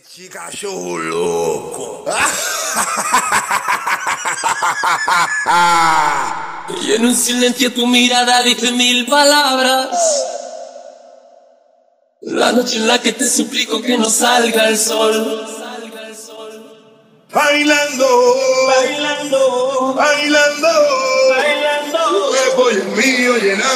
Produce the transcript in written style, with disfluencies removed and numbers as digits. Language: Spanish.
Chica, yo loco. Y en un silencio tu mirada dice mil palabras. La noche en la que te suplico que no salga el sol. Bailando, bailando, bailando, bailando. Me voy el mío llenando.